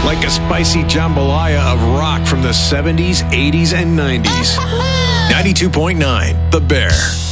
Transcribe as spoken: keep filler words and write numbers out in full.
like a spicy jambalaya of rock from the seventies, eighties, and nineties. ninety-two point nine The Bear.